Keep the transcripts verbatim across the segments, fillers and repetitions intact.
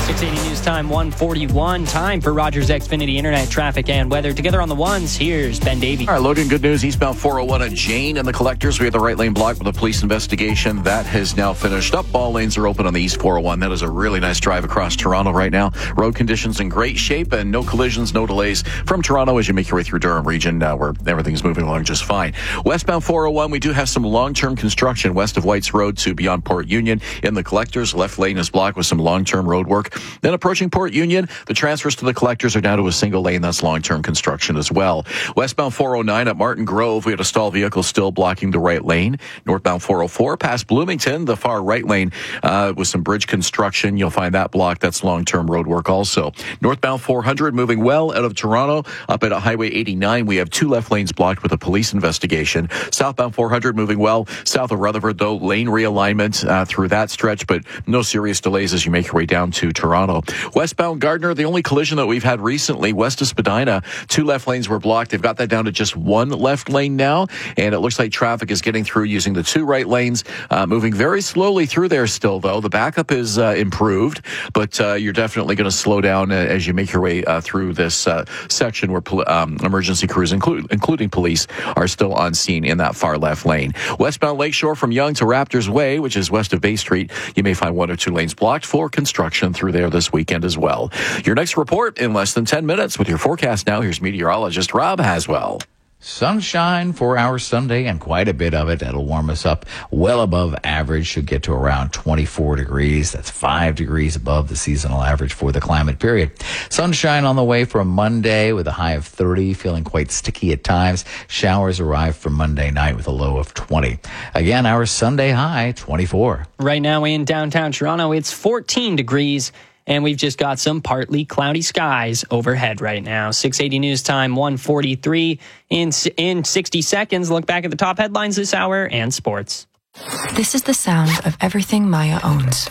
six eighty News Time, one forty-one. Time for Rogers Xfinity Internet traffic and weather. Together on the ones, here's Ben Davey. All right, Logan, good news. Eastbound four oh one at Jane and the Collectors. We have the right lane blocked with a police investigation. That has now finished up. All lanes are open on the East four oh one. That is a really nice drive across Toronto right now. Road conditions in great shape and no collisions, no delays from Toronto as you make your way through Durham region uh, where everything's moving along just fine. Westbound four oh one, we do have some long-term construction west of Whites Road to beyond Port Union. In the Collectors, left lane is blocked with some long-term road work. Then approaching Port Union, the transfers to the Collectors are down to a single lane. That's long-term construction as well. Westbound four oh nine at Martin Grove, we had a stalled vehicle still blocking the right lane. Northbound four oh four past Bloomington, the far right lane uh, with some bridge construction. You'll find that blocked. That's long-term road work also. Northbound four hundred moving well out of Toronto. Up at Highway eighty-nine, we have two left lanes blocked with a police investigation. Southbound four hundred moving well. South of Rutherford, though, lane realignment uh, through that stretch, but no serious delays as you make your way down to Toronto. Westbound Gardner, the only collision that we've had recently, west of Spadina, two left lanes were blocked. They've got that down to just one left lane now, and it looks like traffic is getting through using the two right lanes, uh, moving very slowly through there still, though. The backup is uh, improved, but uh, you're definitely going to slow down uh, as you make your way uh, through this uh, section where pol- um, emergency crews, inclu- including police, are still on scene in that far left lane. Westbound Lakeshore from Yonge to Raptors Way, which is west of Bay Street, you may find one or two lanes blocked for construction through there this weekend as well. Your next report in less than ten minutes with your forecast now. Here's meteorologist Rob Haswell. Sunshine for our Sunday and quite a bit of it. That'll warm us up well above average. Should get to around twenty-four degrees. That's five degrees above the seasonal average for the climate period. Sunshine on the way for Monday with a high of thirty, feeling quite sticky at times. Showers arrive for Monday night with a low of twenty. Again, our Sunday high, twenty-four. Right now in downtown Toronto, it's fourteen degrees. And we've just got some partly cloudy skies overhead right now. six eighty News Time, one forty-three. In, in sixty seconds, look back at the top headlines this hour and sports. This is the sound of everything Maya owns.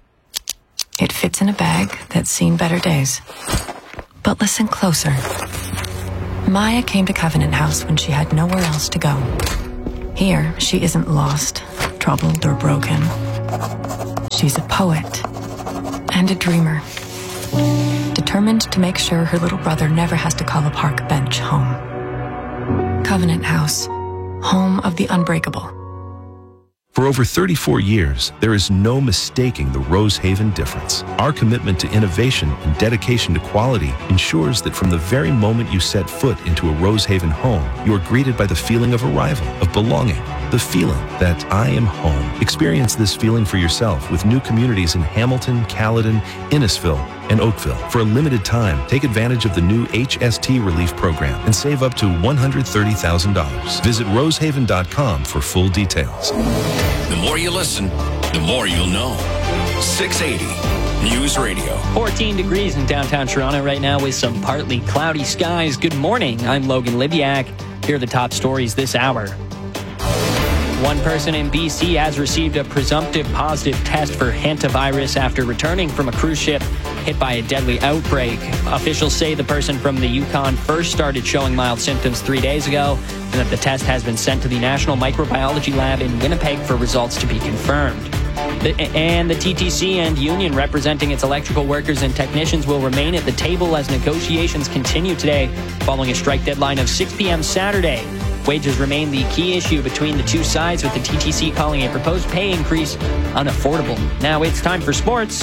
It fits in a bag that's seen better days. But listen closer. Maya came to Covenant House when she had nowhere else to go. Here, she isn't lost, troubled, or broken. She's a poet. And a dreamer, determined to make sure her little brother never has to call a park bench home. Covenant House, home of the unbreakable. For over thirty-four years, there is no mistaking the Rosehaven difference. Our commitment to innovation and dedication to quality ensures that from the very moment you set foot into a Rosehaven home, you are greeted by the feeling of arrival, of belonging, the feeling that I am home. Experience this feeling for yourself with new communities in Hamilton, Caledon, Innisfil, and Oakville. For a limited time, take advantage of the new H S T Relief Program and save up to one hundred thirty thousand dollars. Visit rosehaven dot com for full details. The more you listen, the more you'll know. six eighty News Radio. fourteen degrees in downtown Toronto right now with some partly cloudy skies. Good morning. I'm Logan Libiak. Here are the top stories this hour. One person in B C has received a presumptive positive test for hantavirus after returning from a cruise ship hit by a deadly outbreak. Officials say the person from the Yukon first started showing mild symptoms three days ago and that the test has been sent to the National Microbiology Lab in Winnipeg for results to be confirmed. The, and the T T C and union representing its electrical workers and technicians will remain at the table as negotiations continue today following a strike deadline of six p.m. Saturday. Wages remain the key issue between the two sides, with the T T C calling a proposed pay increase unaffordable. Now it's time for sports.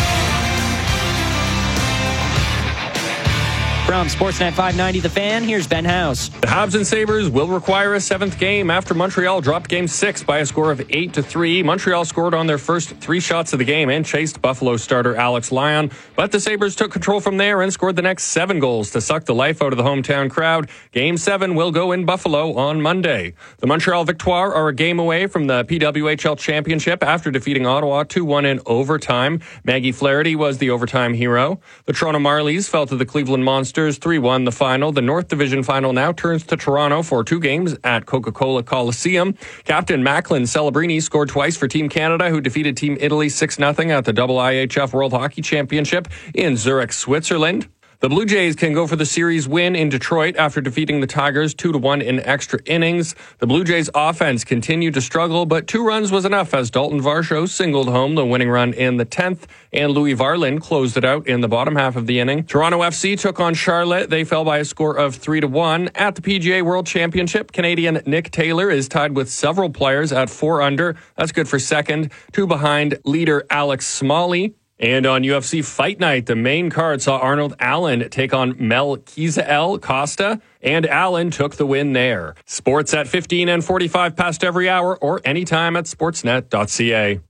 From Sportsnet five ninety The Fan, here's Ben House. The Habs and Sabres will require a seventh game after Montreal dropped Game six by a score of eight to three. Montreal scored on their first three shots of the game and chased Buffalo starter Alex Lyon, but the Sabres took control from there and scored the next seven goals to suck the life out of the hometown crowd. Game seven will go in Buffalo on Monday. The Montreal Victoire are a game away from the P W H L Championship after defeating Ottawa two one in overtime. Maggie Flaherty was the overtime hero. The Toronto Marlies fell to the Cleveland Monsters three one the final. The North Division final now turns to Toronto for two games at Coca-Cola Coliseum. Captain Macklin Celebrini scored twice for Team Canada, who defeated Team Italy six nothing at the I I H F World Hockey Championship in Zurich, Switzerland. The Blue Jays can go for the series win in Detroit after defeating the Tigers two to one in extra innings. The Blue Jays offense continued to struggle, but two runs was enough as Dalton Varsho singled home the winning run in the tenth, and Louis Varland closed it out in the bottom half of the inning. Toronto F C took on Charlotte. They fell by a score of three to one. At the P G A World Championship, Canadian Nick Taylor is tied with several players at four under. That's good for second. Two behind leader Alex Smalley. And on U F C Fight Night, the main card saw Arnold Allen take on Melquizael Costa, and Allen took the win there. Sports at fifteen and forty-five past every hour or anytime at sportsnet dot c a.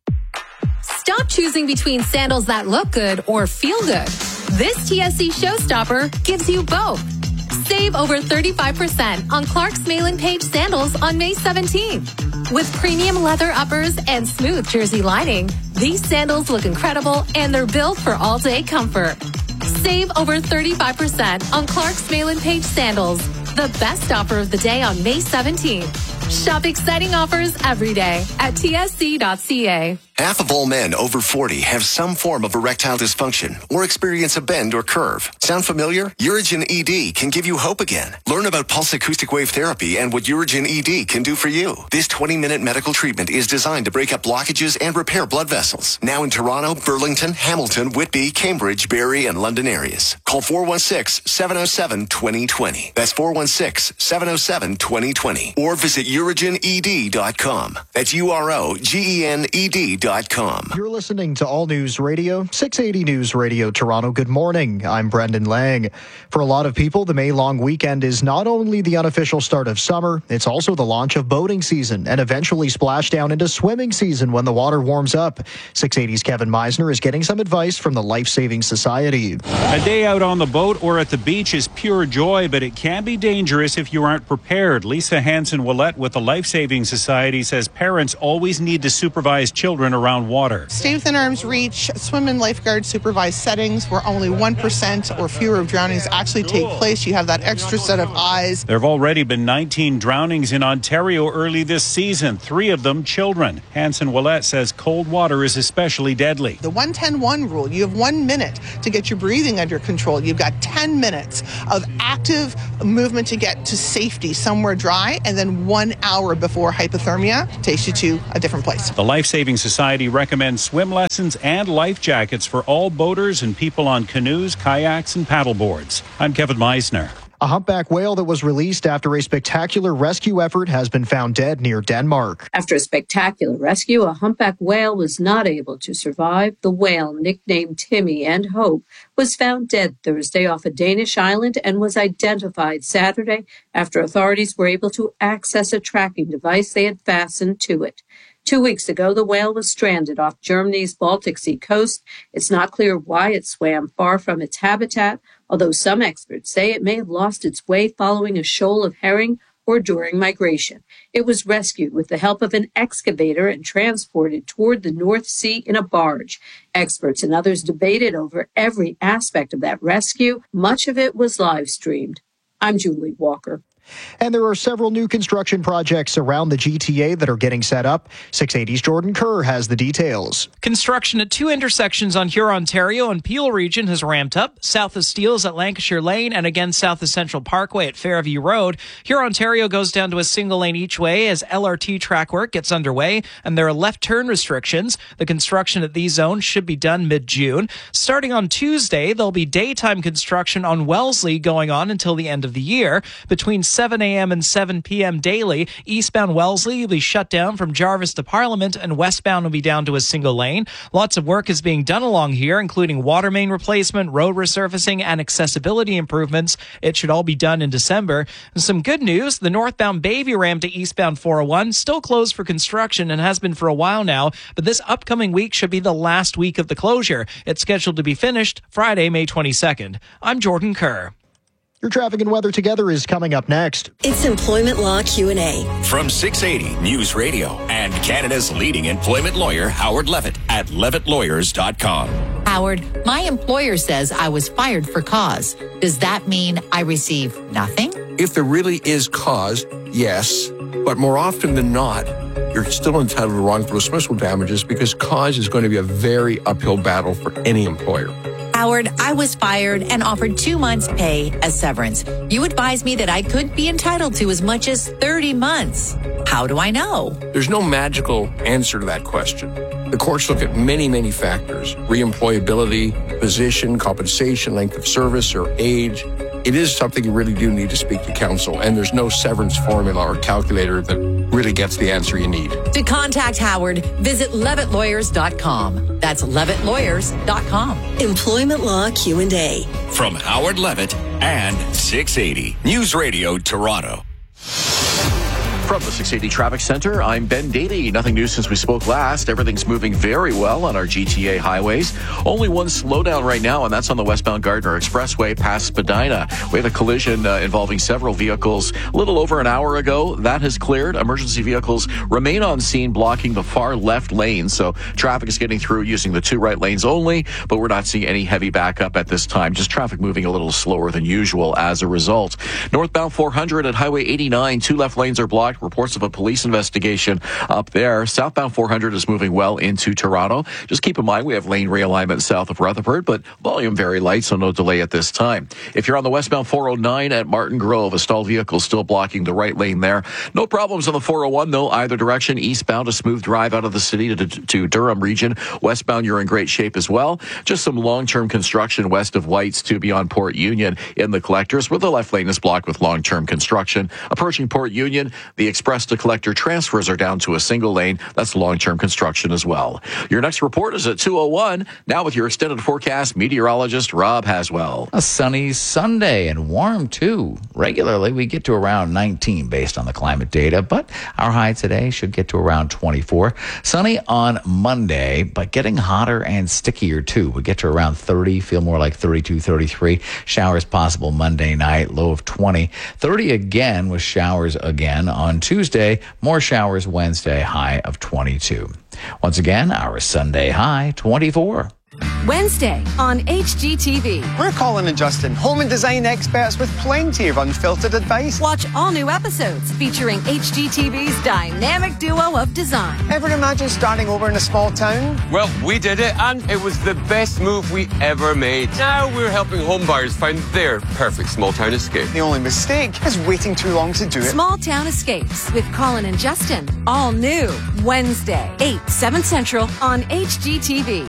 Stop choosing between sandals that look good or feel good. This T S C Showstopper gives you both. Save over thirty-five percent on Clark's mailing page sandals on May seventeenth. With premium leather uppers and smooth jersey lining, these sandals look incredible and they're built for all-day comfort. Save over thirty-five percent on Clark's mailing page sandals, the best offer of the day on May seventeenth. Shop exciting offers every day at T S C dot c a. Half of all men over forty have some form of erectile dysfunction or experience a bend or curve. Sound familiar? Urigen E D can give you hope again. Learn about pulse acoustic wave therapy and what Urigen E D can do for you. This twenty-minute medical treatment is designed to break up blockages and repair blood vessels. Now in Toronto, Burlington, Hamilton, Whitby, Cambridge, Barrie, and London areas. Call four one six, seven oh seven, two oh two oh. That's four one six, seven oh seven, two oh two oh. Or visit urigen e d dot com. That's U R O G E N E D dot com. You're listening to All News Radio, six eighty News Radio Toronto. Good morning. I'm Brendan Lang. For a lot of people, the May long weekend is not only the unofficial start of summer, it's also the launch of boating season and eventually splash down into swimming season when the water warms up. six eighty's Kevin Meisner is getting some advice from the Life Saving Society. A day out on the boat or at the beach is pure joy, but it can be dangerous if you aren't prepared. Lisa Hansen-Willett with the Life Saving Society says parents always need to supervise children around water. Stay within arm's reach, swim in lifeguard supervised settings where only one percent or fewer of drownings actually take place. You have that extra set of eyes. There have already been nineteen drownings in Ontario early this season, three of them children. Hansen-Willett says cold water is especially deadly. The one ten one rule, you have one minute to get your breathing under control. You've got ten minutes of active movement to get to safety somewhere dry, and then one hour before hypothermia takes you to a different place. The Life Saving Society recommends swim lessons and life jackets for all boaters and people on canoes, kayaks, and paddleboards. I'm Kevin Meisner. A humpback whale that was released after a spectacular rescue effort has been found dead near Denmark. After a spectacular rescue, a humpback whale was not able to survive. The whale, nicknamed Timmy and Hope, was found dead Thursday off a Danish island and was identified Saturday after authorities were able to access a tracking device they had fastened to it. Two weeks ago, the whale was stranded off Germany's Baltic Sea coast. It's not clear why it swam far from its habitat, although some experts say it may have lost its way following a shoal of herring or during migration. It was rescued with the help of an excavator and transported toward the North Sea in a barge. Experts and others debated over every aspect of that rescue. Much of it was live streamed. I'm Julie Walker. And there are several new construction projects around the G T A that are getting set up. six eighty's Jordan Kerr has the details. Construction at two intersections on Huron-Ontario and Peel region has ramped up. South of Steeles at Lancashire Lane and again south of Central Parkway at Fairview Road. Huron-Ontario goes down to a single lane each way as L R T track work gets underway, and there are left turn restrictions. The construction at these zones should be done mid-June. Starting on Tuesday, there'll be daytime construction on Wellesley going on until the end of the year. Between seven a.m. and seven p.m. daily, eastbound Wellesley will be shut down from Jarvis to Parliament, and westbound will be down to a single lane. Lots of work is being done along here, including water main replacement, road resurfacing, and accessibility improvements. It should all be done in December. And some good news, the northbound Bayview Ram to eastbound four oh one still closed for construction and has been for a while now, but this upcoming week should be the last week of the closure. It's scheduled to be finished Friday, May twenty-second. I'm Jordan Kerr. Your traffic and weather together is coming up next. It's Employment Law Q and A. From six eighty News Radio and Canada's leading employment lawyer, Howard Levitt at levitt lawyers dot com. Howard, my employer says I was fired for cause. Does that mean I receive nothing? If there really is cause, yes. But more often than not, you're still entitled to wrongful dismissal damages because cause is going to be a very uphill battle for any employer. Howard, I was fired and offered two months' pay as severance. You advised me that I could be entitled to as much as thirty months. How do I know? There's no magical answer to that question. The courts look at many, many factors: reemployability, position, compensation, length of service, or age. It is something you really do need to speak to counsel, and there's no severance formula or calculator that really gets the answer you need. To contact Howard, visit levitt lawyers dot com. That's levitt lawyers dot com. Employment Law Q and A. From Howard Levitt and six eighty News Radio Toronto. From the six eighty Traffic Center, I'm Ben Dady. Nothing new since we spoke last. Everything's moving very well on our G T A highways. Only one slowdown right now, and that's on the westbound Gardner Expressway past Spadina. We had a collision uh, involving several vehicles a little over an hour ago. That has cleared. Emergency vehicles remain on scene, blocking the far left lane. So traffic is getting through using the two right lanes only, but we're not seeing any heavy backup at this time. Just traffic moving a little slower than usual as a result. Northbound four hundred at Highway eighty-nine, two left lanes are blocked. Reports of a police investigation up there. Southbound four hundred is moving well into Toronto. Just keep in mind we have lane realignment south of Rutherford, but volume very light, so no delay at this time. If you're on the westbound four oh nine at Martin Grove, a stalled vehicle still blocking the right lane there. No problems on the four oh one, though, either direction. Eastbound, a smooth drive out of the city to, to Durham region. Westbound, you're in great shape as well. Just some long-term construction west of Whites to beyond Port Union in the collectors, where the left lane is blocked with long-term construction. Approaching Port Union, the express to collector transfers are down to a single lane. That's long-term construction as well. Your next report is at two oh one. Now with your extended forecast, meteorologist Rob Haswell. A sunny Sunday and warm too. Regularly we get to around nineteen based on the climate data, but our high today should get to around twenty-four. Sunny on Monday, but getting hotter and stickier too. We get to around thirty, feel more like thirty-two, thirty-three. Showers possible Monday night, low of twenty. thirty again with showers again on Tuesday. More showers Wednesday, high of twenty-two. Once again, our Sunday high, twenty-four. Wednesday on H G T V. We're Colin and Justin, home and design experts with plenty of unfiltered advice. Watch all new episodes featuring H G T V's dynamic duo of design. Ever imagine starting over in a small town? Well, we did it, and it was the best move we ever made. Now we're helping home buyers find their perfect small town escape. The only mistake is waiting too long to do it. Small Town Escapes with Colin and Justin. All new Wednesday, eight, seven Central on H G T V.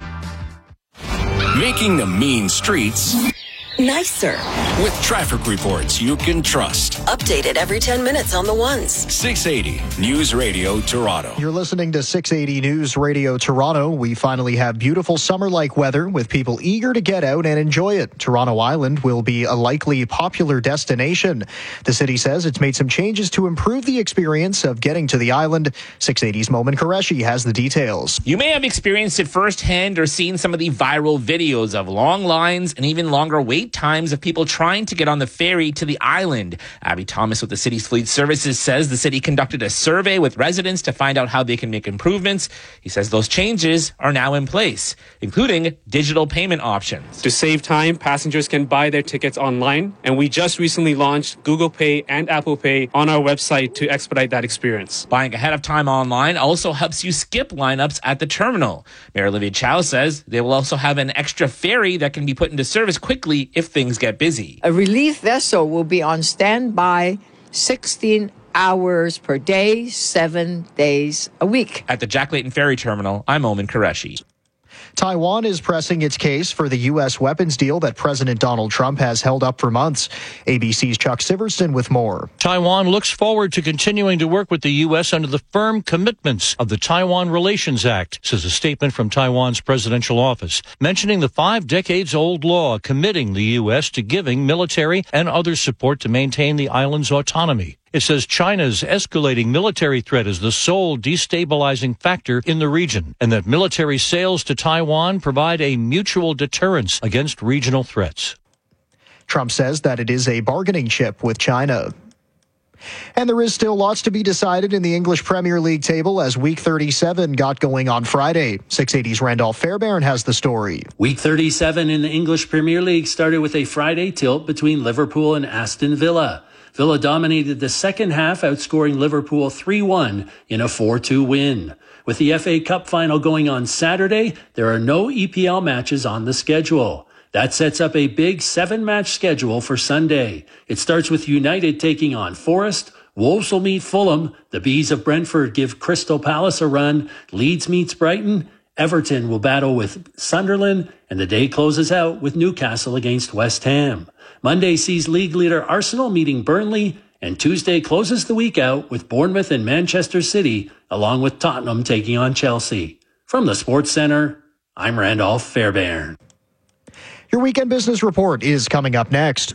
Making the mean streets nicer with traffic reports you can trust. Updated every ten minutes on the ones. six eighty News Radio Toronto. You're listening to six eighty News Radio Toronto. We finally have beautiful summer-like weather with people eager to get out and enjoy it. Toronto Island will be a likely popular destination. The city says it's made some changes to improve the experience of getting to the island. six eighty's Momin Qureshi has the details. You may have experienced it firsthand or seen some of the viral videos of long lines and even longer wait times of people trying to get on the ferry to the island. Abby Thomas with the city's fleet services says the city conducted a survey with residents to find out how they can make improvements. He says those changes are now in place, including digital payment options. To save time, passengers can buy their tickets online, and we just recently launched Google Pay and Apple Pay on our website to expedite that experience. Buying ahead of time online also helps you skip lineups at the terminal. Mayor Olivia Chow says they will also have an extra ferry that can be put into service quickly if things get busy. A relief vessel will be on standby sixteen hours per day, seven days a week. At the Jack Layton Ferry Terminal, I'm Momin Qureshi. Taiwan is pressing its case for the U S weapons deal that President Donald Trump has held up for months. A B C's Chuck Siverston with more. Taiwan looks forward to continuing to work with the U S under the firm commitments of the Taiwan Relations Act, says a statement from Taiwan's presidential office, mentioning the five decades old law committing the U S to giving military and other support to maintain the island's autonomy. It says China's escalating military threat is the sole destabilizing factor in the region, and that military sales to Taiwan provide a mutual deterrence against regional threats. Trump says that it is a bargaining chip with China. And there is still lots to be decided in the English Premier League table as Week thirty-seven got going on Friday. six eighty's Randolph Fairbairn has the story. Week thirty-seven in the English Premier League started with a Friday tilt between Liverpool and Aston Villa. Villa dominated the second half, outscoring Liverpool three one in a four two win. With the F A Cup final going on Saturday, there are no E P L matches on the schedule. That sets up a big seven-match schedule for Sunday. It starts with United taking on Forest. Wolves will meet Fulham. The Bees of Brentford give Crystal Palace a run. Leeds meets Brighton. Everton will battle with Sunderland. And the day closes out with Newcastle against West Ham. Monday sees league leader Arsenal meeting Burnley. And Tuesday closes the week out with Bournemouth and Manchester City, along with Tottenham taking on Chelsea. From the Sports Center, I'm Randolph Fairbairn. Your weekend business report is coming up next.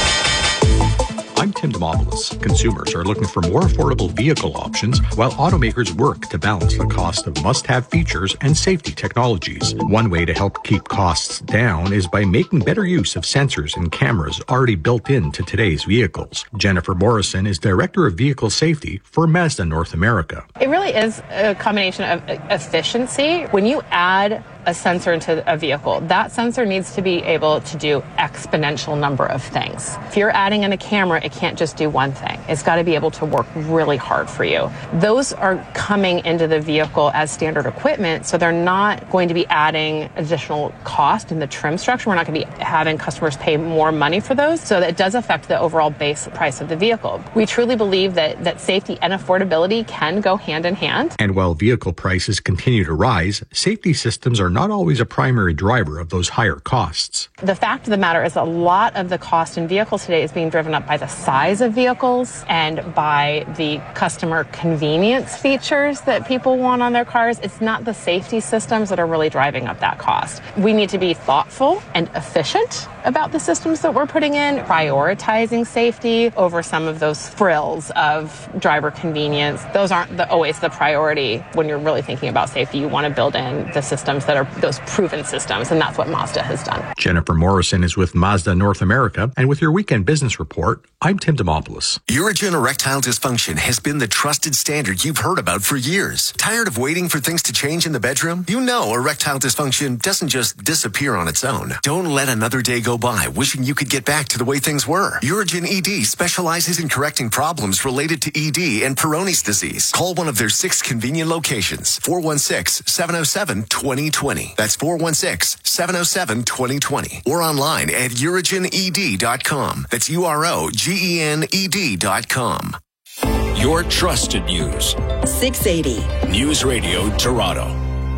I'm Tim Demopoulos. Consumers are looking for more affordable vehicle options while automakers work to balance the cost of must-have features and safety technologies. One way to help keep costs down is by making better use of sensors and cameras already built into today's vehicles. Jennifer Morrison is Director of Vehicle Safety for Mazda North America. It really is a combination of efficiency. When you add a sensor into a vehicle, that sensor needs to be able to do exponential number of things. If you're adding in a camera, it can't just do one thing. It's got to be able to work really hard for you. Those are coming into the vehicle as standard equipment, so they're not going to be adding additional cost in the trim structure. We're not going to be having customers pay more money for those, so that does affect the overall base price of the vehicle. We truly believe that, that safety and affordability can go hand in hand. And while vehicle prices continue to rise, safety systems are not always a primary driver of those higher costs. The fact of the matter is a lot of the cost in vehicles today is being driven up by the size of vehicles and by the customer convenience features that people want on their cars. It's not the safety systems that are really driving up that cost. We need to be thoughtful and efficient about the systems that we're putting in, prioritizing safety over some of those frills of driver convenience. Those aren't the, always the priority when you're really thinking about safety. You want to build in the systems that are those proven systems, and that's what Mazda has done. Jennifer Morrison is with Mazda North America, and with your weekend business report, I'm Tim Demopoulos. Urigen erectile dysfunction has been the trusted standard you've heard about for years. Tired of waiting for things to change in the bedroom? You know erectile dysfunction doesn't just disappear on its own. Don't let another day go by wishing you could get back to the way things were. Urigen E D specializes in correcting problems related to E D and Peyronie's disease. Call one of their six convenient locations. four one six, seven oh seven, two oh two oh. That's four one six, seven oh seven, two oh two oh. Or online at urigen e d dot com. That's U R O G E N E D dot com. Your trusted news. six eighty. News Radio Toronto.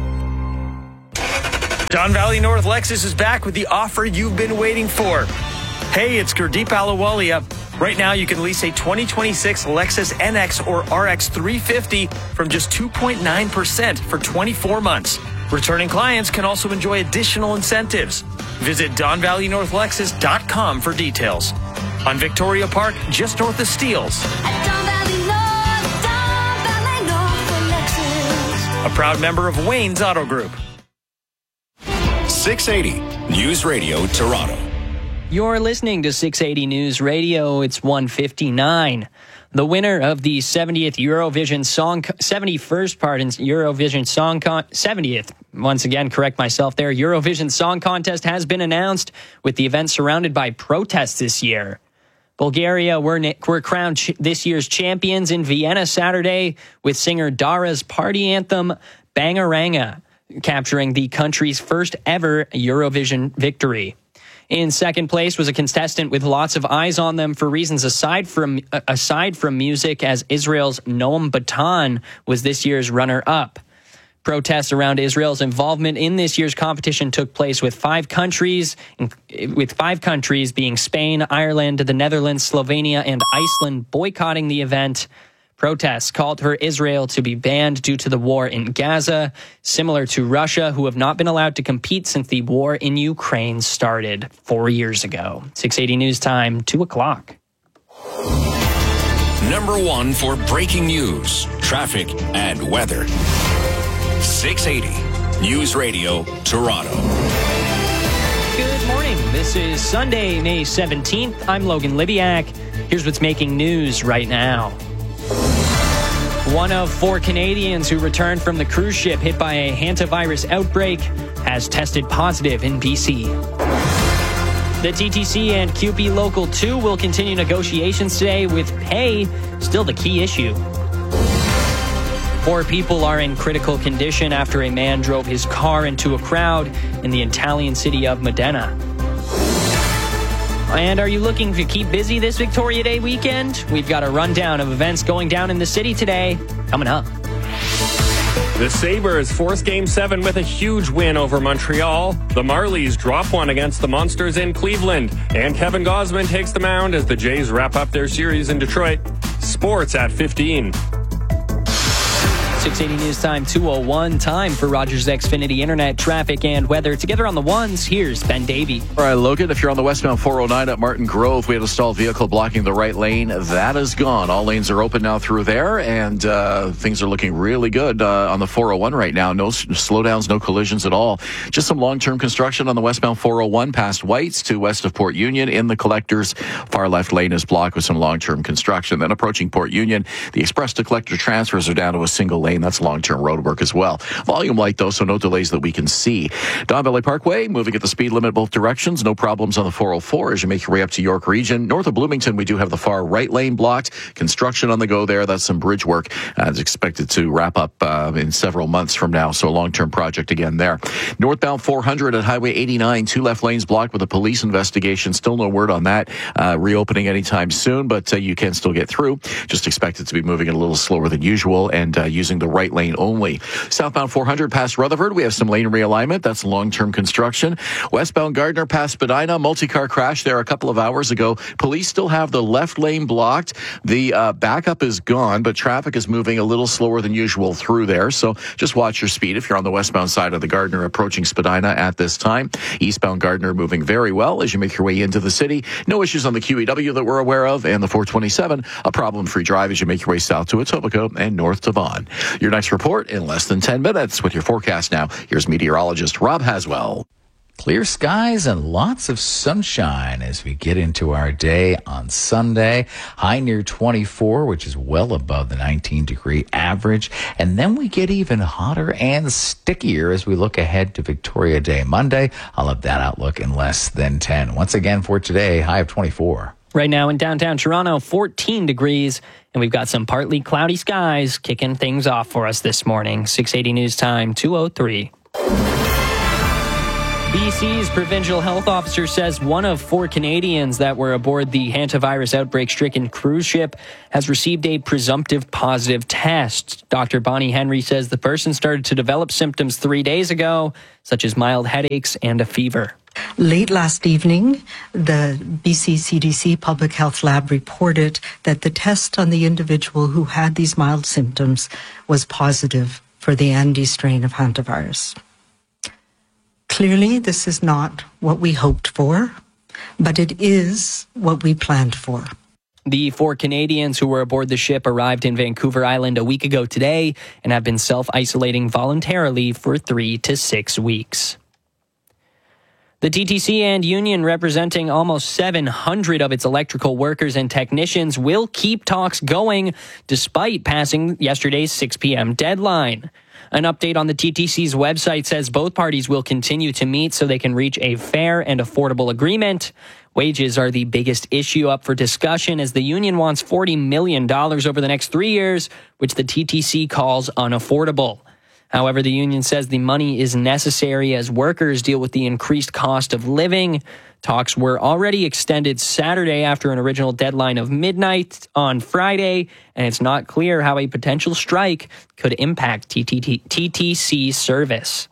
Don Valley North Lexus is back with the offer you've been waiting for. Hey, it's Gurdeep Ahluwalia. Right now, you can lease a twenty twenty-six Lexus N X or R X three fifty from just two point nine percent for twenty-four months. Returning clients can also enjoy additional incentives. Visit don valley north lexus dot com for details. On Victoria Park, just north of Steeles. A proud member of Wayne's Auto Group. six eighty News Radio Toronto. You're listening to six eighty News Radio. It's one fifty-nine. The winner of the seventieth Eurovision Song, seventy-first, pardon, Eurovision Song Con, seventieth, once again, correct myself there, Eurovision Song Contest has been announced, with the event surrounded by protests this year. Bulgaria were, were crowned ch- this year's champions in Vienna Saturday, with singer Dara's party anthem, Bangaranga, capturing the country's first ever Eurovision victory. In second place was a contestant with lots of eyes on them for reasons aside from uh, aside from music, as Israel's Noam Batan was this year's runner-up. Protests around Israel's involvement in this year's competition took place with five countries, with five countries being Spain, Ireland, the Netherlands, Slovenia, and Iceland boycotting the event. Protests called for Israel to be banned due to the war in Gaza, similar to Russia, who have not been allowed to compete since the war in Ukraine started four years ago. six eighty News Time, two o'clock. Number one for breaking news, traffic, and weather. six eighty News Radio Toronto. Good morning. This is Sunday, May seventeenth. I'm Logan Libiak. Here's what's making news right now. One of four Canadians who returned from the cruise ship hit by a hantavirus outbreak has tested positive in B C. The T T C and Q P Local two will continue negotiations today, with pay still the key issue. Four people are in critical condition after a man drove his car into a crowd in the Italian city of Modena. And are you looking to keep busy this Victoria Day weekend? We've got a rundown of events going down in the city today coming up. The Sabres force Game seven with a huge win over Montreal. The Marlies drop one against the Monsters in Cleveland. And Kevin Gausman takes the mound as the Jays wrap up their series in Detroit. Sports at fifteen. six eighty News Time, two oh one. Time for Rogers Xfinity Internet, traffic, and weather. Together on the ones, here's Ben Davey. All right, Logan, if you're on the westbound four oh nine at Martin Grove, we had a stalled vehicle blocking the right lane. That is gone. All lanes are open now through there, and uh, things are looking really good uh, on the four oh one right now. No s- slowdowns, no collisions at all. Just some long-term construction on the westbound four oh one past Whites to west of Port Union. In the collectors, far left lane is blocked with some long-term construction. Then approaching Port Union, the express to collector transfers are down to a single lane. That's long-term road work as well. Volume light, though, so no delays that we can see. Don Valley Parkway, moving at the speed limit both directions. No problems on the four oh four as you make your way up to York Region. North of Bloomington, we do have the far right lane blocked. Construction on the go there. That's some bridge work. Uh, it's expected to wrap up uh, in several months from now, so a long-term project again there. Northbound four hundred at Highway eighty-nine, two left lanes blocked with a police investigation. Still no word on that uh, reopening anytime soon, but uh, you can still get through. Just expect it to be moving a little slower than usual and uh, using the right lane only. Southbound four hundred past Rutherford, we have some lane realignment. That's long-term construction. Westbound Gardner past Spadina, multi-car crash there a couple of hours ago. Police still have the left lane blocked. The uh, backup is gone, but traffic is moving a little slower than usual through there. So just watch your speed if you're on the westbound side of the Gardner approaching Spadina at this time. Eastbound Gardner moving very well as you make your way into the city. No issues on the Q E W that we're aware of, and the four twenty-seven, a problem-free drive as you make your way south to Etobicoke and north to Vaughan. Your next report in less than ten minutes with your forecast now. Here's meteorologist Rob Haswell. Clear skies and lots of sunshine as we get into our day on Sunday. High near twenty-four, which is well above the nineteen degree average. And then we get even hotter and stickier as we look ahead to Victoria Day Monday. I'll have that outlook in less than ten. Once again for today, high of twenty-four. Right now in downtown Toronto, fourteen degrees, and we've got some partly cloudy skies kicking things off for us this morning. six eighty News Time, two oh three. B C's provincial health officer says one of four Canadians that were aboard the hantavirus outbreak-stricken cruise ship has received a presumptive positive test. Doctor Bonnie Henry says the person started to develop symptoms three days ago, such as mild headaches and a fever. Late last evening, the B C C D C Public Health Lab reported that the test on the individual who had these mild symptoms was positive for the Andes strain of hantavirus. Clearly, this is not what we hoped for, but it is what we planned for. The four Canadians who were aboard the ship arrived in Vancouver Island a week ago today and have been self-isolating voluntarily for three to six weeks. The T T C and union representing almost seven hundred of its electrical workers and technicians will keep talks going despite passing yesterday's six p.m. deadline. An update on the T T C's website says both parties will continue to meet so they can reach a fair and affordable agreement. Wages are the biggest issue up for discussion as the union wants forty million dollars over the next three years, which the T T C calls unaffordable. However, the union says the money is necessary as workers deal with the increased cost of living. Talks were already extended Saturday after an original deadline of midnight on Friday, and it's not clear how a potential strike could impact T T C service.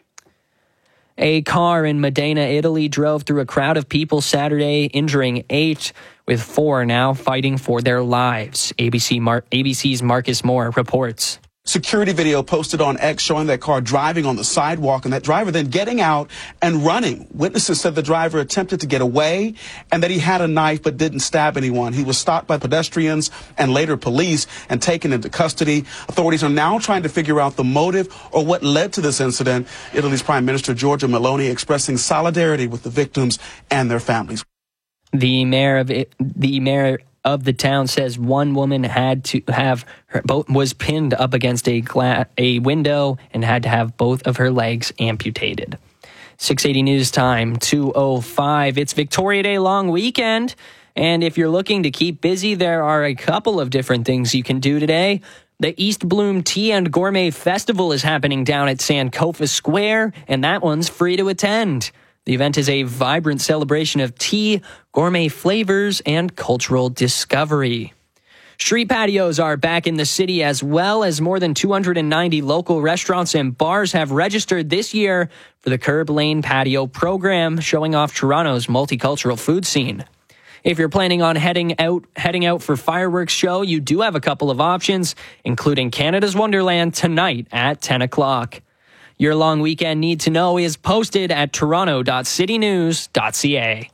A car in Modena, Italy drove through a crowd of people Saturday, injuring eight, with four now fighting for their lives. A B C Mar- A B C's Marcus Moore reports. Security video posted on X showing that car driving on the sidewalk and that driver then getting out and running. Witnesses said the driver attempted to get away and that he had a knife but didn't stab anyone. He was stopped by pedestrians and later police and taken into custody. Authorities are now trying to figure out the motive or what led to this incident. Italy's Prime Minister Giorgia Meloni expressing solidarity with the victims and their families. The mayor of it, the mayor of the town says one woman had to have her both was pinned up against a gla- a window and had to have both of her legs amputated. six eighty News Time, two oh five. It's Victoria Day long weekend, and if you're looking to keep busy, there are a couple of different things you can do today. The East Bloom Tea and Gourmet Festival is happening down at Sankofa Square, and that one's free to attend. The event is a vibrant celebration of tea, gourmet flavors, and cultural discovery. Street patios are back in the city, as well as more than two hundred ninety local restaurants and bars have registered this year for the Curb Lane Patio program, showing off Toronto's multicultural food scene. If you're planning on heading out heading out for fireworks show, you do have a couple of options, including Canada's Wonderland tonight at ten o'clock. Your long weekend need to know is posted at toronto dot city news dot c a.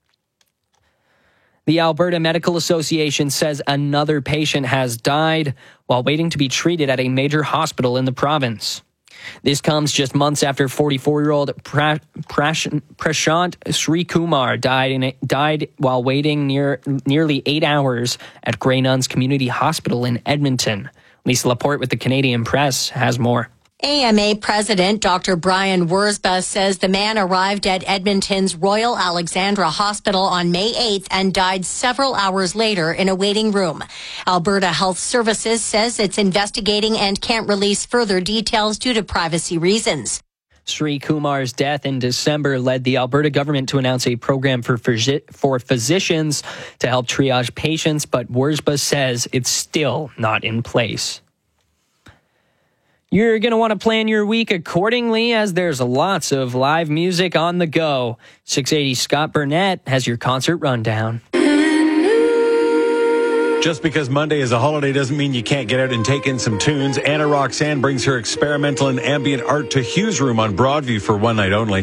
The Alberta Medical Association says another patient has died while waiting to be treated at a major hospital in the province. This comes just months after forty-four-year-old pra- Prash- Prashant Srikumar died in a, died while waiting near nearly eight hours at Grey Nuns Community Hospital in Edmonton. Lisa Laporte with the Canadian Press has more. A M A President Doctor Brian Wurzba says the man arrived at Edmonton's Royal Alexandra Hospital on May eighth and died several hours later in a waiting room. Alberta Health Services says it's investigating and can't release further details due to privacy reasons. Sri Kumar's death in December led the Alberta government to announce a program for physi- for physicians to help triage patients, but Wurzba says it's still not in place. You're going to want to plan your week accordingly, as there's lots of live music on the go. six eighty Scott Burnett has your concert rundown. Just because Monday is a holiday doesn't mean you can't get out and take in some tunes. Anna Roxanne brings her experimental and ambient art to Hughes Room on Broadview for one night only.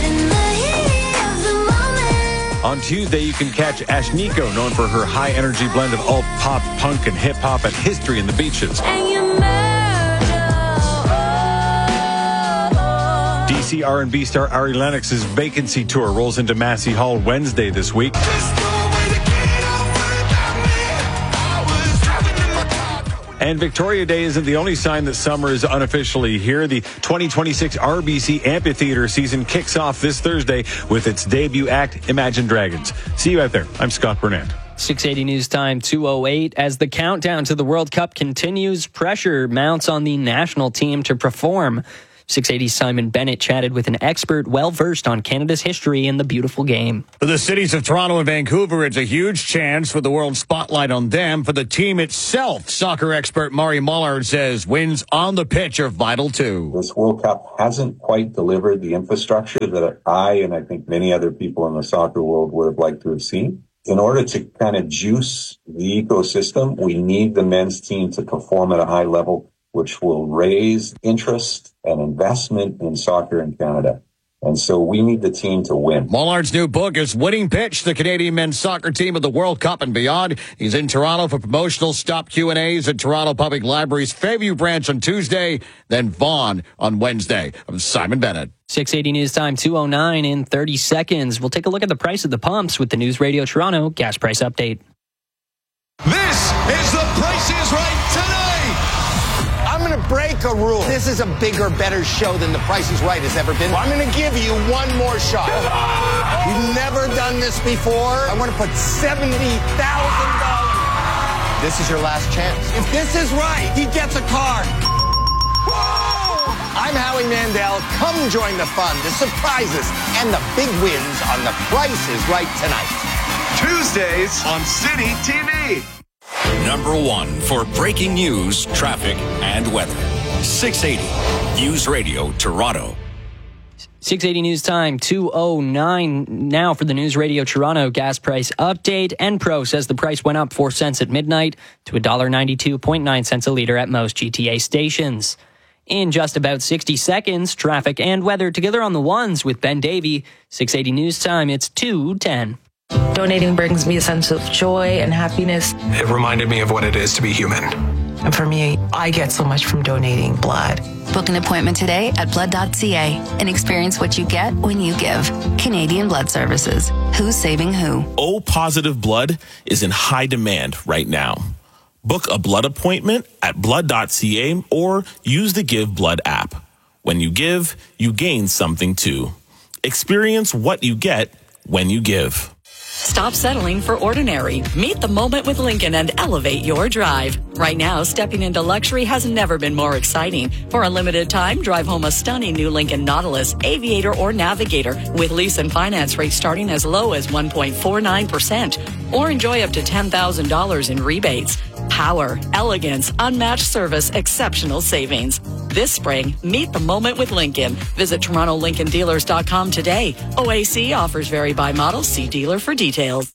On Tuesday, you can catch Ashniko, known for her high-energy blend of alt pop, punk, and hip-hop at History in the Beaches. D C R and B star Ari Lennox's Vacancy Tour rolls into Massey Hall Wednesday this week. And Victoria Day isn't the only sign that summer is unofficially here. The twenty twenty-six R B C Amphitheater season kicks off this Thursday with its debut act, Imagine Dragons. See you out there. I'm Scott Burnett. six eighty News Time two oh eight. As the countdown to the World Cup continues, pressure mounts on the national team to perform. six eighty's Simon Bennett chatted with an expert well-versed on Canada's history and the beautiful game. For the cities of Toronto and Vancouver, it's a huge chance for the world spotlight on them. For the team itself, soccer expert Murray Mullard says wins on the pitch are vital too. This World Cup hasn't quite delivered the infrastructure that I and I think many other people in the soccer world would have liked to have seen. In order to kind of juice the ecosystem, we need the men's team to perform at a high level, which will raise interest and investment in soccer in Canada. And so we need the team to win. Mullard's new book is Winning Pitch, the Canadian men's soccer team of the World Cup and beyond. He's in Toronto for promotional stop Q and A's at Toronto Public Library's Fairview branch on Tuesday, then Vaughan on Wednesday. I'm Simon Bennett. six eighty News Time two oh nine in thirty seconds. We'll take a look at the price of the pumps with the News Radio Toronto gas price update. This is the Price is Right tonight. I'm going to break a rule. This is a bigger, better show than The Price is Right has ever been. I'm going to give you one more shot. You've never done this before. I want to put seventy thousand dollars. This is your last chance. If this is right, he gets a car. I'm Howie Mandel. Come join the fun, the surprises, and the big wins on The Price is Right tonight. Tuesdays on City T V. Number one for breaking news, traffic, and weather. six eighty News Radio Toronto. six eighty News Time two oh nine now for the News Radio Toronto gas price update. Enpro says the price went up four cents at midnight to one dollar ninety-two point nine cents a litre at most G T A stations. In just about sixty seconds, traffic and weather together on the ones with Ben Davey. six eighty News Time, it's two ten. Donating brings me a sense of joy and happiness. It reminded me of what it is to be human. And for me, I get so much from donating blood. Book an appointment today at blood dot c a and experience what you get when you give. Canadian Blood Services. Who's saving who? O positive blood is in high demand right now. Book a blood appointment at blood dot c a or use the Give Blood app. When you give, you gain something too. Experience what you get when you give. Stop settling for ordinary. Meet the moment with Lincoln and elevate your drive. Right now, stepping into luxury has never been more exciting. For a limited time, drive home a stunning new Lincoln Nautilus, Aviator, or Navigator with lease and finance rates starting as low as one point four nine percent. Or enjoy up to ten thousand dollars in rebates. Power, elegance, unmatched service, exceptional savings. This spring, meet the moment with Lincoln. Visit Toronto Lincoln Dealers dot com today. O A C offers vary by model. See dealer for details.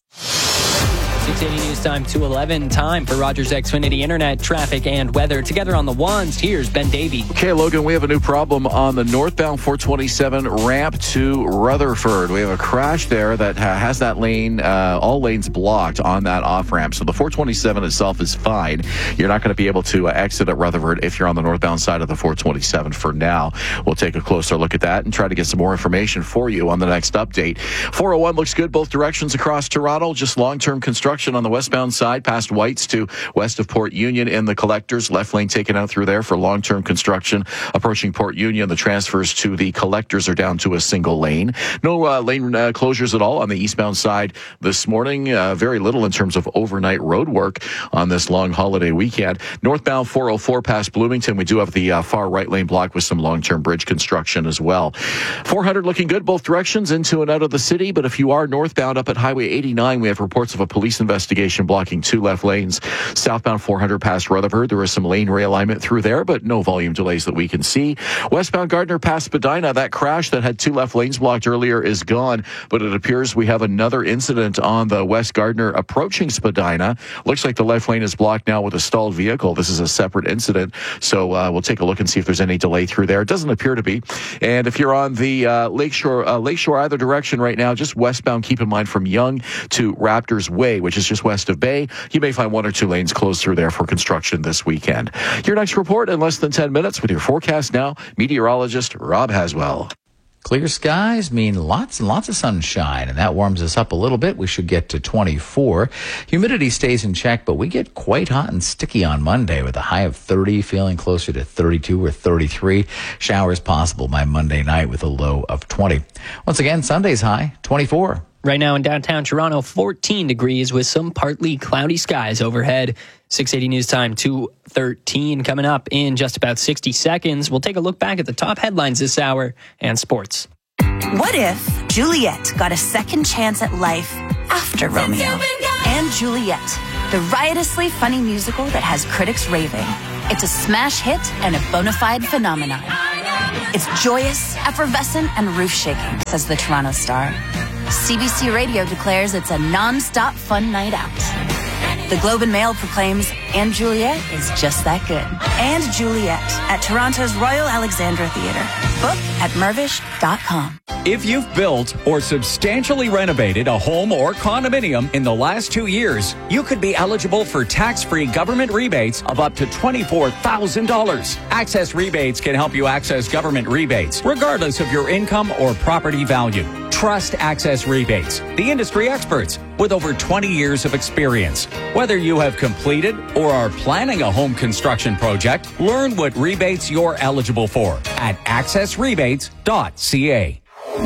six eighty News Time, two eleven. Time for Rogers Xfinity Internet, traffic, and weather. Together on the ones, here's Ben Davey. Okay, Logan, we have a new problem on the northbound four twenty-seven ramp to Rutherford. We have a crash there that ha- has that lane, uh, all lanes blocked on that off-ramp. So the four twenty-seven itself is fine. You're not going to be able to uh, exit at Rutherford if you're on the northbound side of the four twenty-seven for now. We'll take a closer look at that and try to get some more information for you on the next update. four oh one looks good both directions across Toronto. Just long-term construction on the westbound side past Whites to west of Port Union in the collectors. Left lane taken out through there for long-term construction. Approaching Port Union, the transfers to the collectors are down to a single lane. No uh, lane uh, closures at all on the eastbound side this morning. Uh, very little in terms of overnight road work on this long holiday weekend. Northbound four oh four past Bloomington, we do have the uh, far right lane blocked with some long-term bridge construction as well. four hundred looking good both directions into and out of the city, but if you are northbound up at Highway eighty-nine, we have reports of a police investigation blocking two left lanes. Southbound four hundred past Rutherford, there is some lane realignment through there, but no volume delays that we can see. Westbound Gardner past Spadina, that crash that had two left lanes blocked earlier is gone, but it appears we have another incident on the West Gardner approaching Spadina. Looks like the left lane is blocked now with a stalled vehicle. This is a separate incident, so uh, we'll take a look and see if there's any delay through there. It doesn't appear to be. And if you're on the uh, Lakeshore, uh, Lakeshore either direction right now, just westbound, keep in mind from Yonge to Raptors Way, which is just west of Bay, you may find one or two lanes closed through there for construction this weekend. Your next report in less than ten minutes with your forecast now, meteorologist Rob Haswell. Clear skies mean lots and lots of sunshine, and that warms us up a little bit. We should get to twenty-four. Humidity stays in check, but we get quite hot and sticky on Monday with a high of thirty, feeling closer to thirty-two or thirty-three. Showers possible by Monday night with a low of twenty. Once again, Sunday's high, twenty-four. Right now in downtown Toronto, fourteen degrees with some partly cloudy skies overhead. six eighty News Time, two thirteen coming up in just about sixty seconds. We'll take a look back at the top headlines this hour and sports. What if Juliet got a second chance at life after Romeo? And Juliet, the riotously funny musical that has critics raving. It's a smash hit and a bona fide phenomenon. It's joyous, effervescent, and roof-shaking, says the Toronto Star. C B C Radio declares it's a non-stop fun night out. The Globe and Mail proclaims, and Juliet is just that good. And Juliet at Toronto's Royal Alexandra Theatre. Book at mervish dot com. If you've built or substantially renovated a home or condominium in the last two years, you could be eligible for tax-free government rebates of up to twenty-four thousand dollars. Access Rebates can help you access government rebates, regardless of your income or property value. Trust Access Rebates, the industry experts with over twenty years of experience. Whether you have completed or are planning a home construction project, learn what rebates you're eligible for at access rebates dot c a.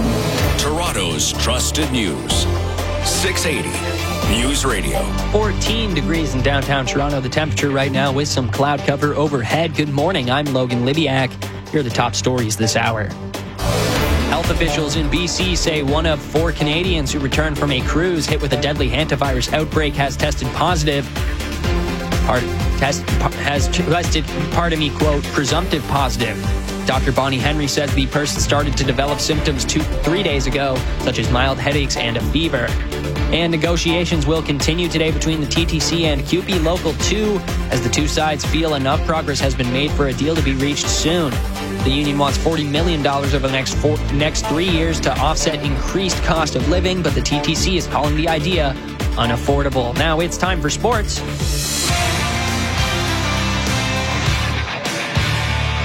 Toronto's trusted news. six eighty News Radio. fourteen degrees in downtown Toronto. The temperature right now with some cloud cover overhead. Good morning. I'm Logan Libiak. Here are the top stories this hour. Health officials in B C say one of four Canadians who returned from a cruise hit with a deadly hantavirus outbreak has tested positive. Part, test, has tested, pardon me, quote, presumptive positive. Doctor Bonnie Henry says the person started to develop symptoms two, three days ago, such as mild headaches and a fever. And negotiations will continue today between the T T C and C U P E Local two, as the two sides feel enough progress has been made for a deal to be reached soon. The union wants forty million dollars over the next four, next three years to offset increased cost of living, but the T T C is calling the idea unaffordable. Now it's time for sports.